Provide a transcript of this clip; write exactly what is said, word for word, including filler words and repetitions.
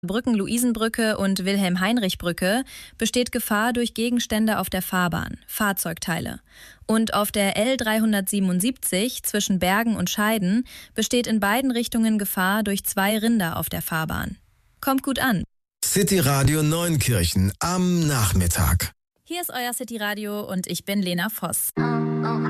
Brücken-Luisenbrücke und Wilhelm-Heinrich-Brücke besteht Gefahr durch Gegenstände auf der Fahrbahn, Fahrzeugteile. Und auf der L dreihundertsiebenundsiebzig zwischen Bergen und Scheiden besteht in beiden Richtungen Gefahr durch zwei Rinder auf der Fahrbahn. Kommt gut an. City Radio Neunkirchen am Nachmittag. Hier ist euer City Radio und ich bin Lena Voss.